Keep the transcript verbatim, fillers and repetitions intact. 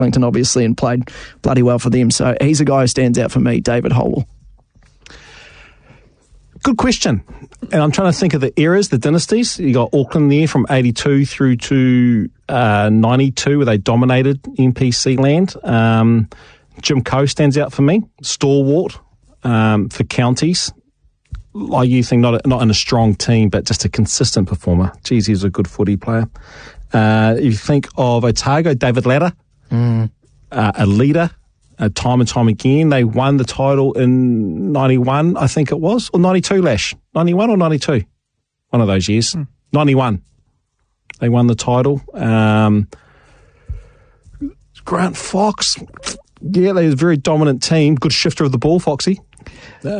Wellington, obviously, and played bloody well for them. So he's a guy who stands out for me, David Holwell. Good question. And I'm trying to think of the eras, the dynasties. You got Auckland there from eighty-two through to uh, ninety-two, where they dominated N P C land. Um, Jim Coe stands out for me. Stalwart um, for counties. Like you think, not a, not in a strong team, but just a consistent performer. Geez, he's a good footy player. Uh, you think of Otago, David Latta, mm. uh, a leader. Uh, time and time again, they won the title in ninety-one, I think it was, or ninety-two, Lash. ninety-one or ninety-two? One of those years. Mm. ninety-one. They won the title. Um, Grant Fox, yeah, they were a very dominant team. Good shifter of the ball, Foxy.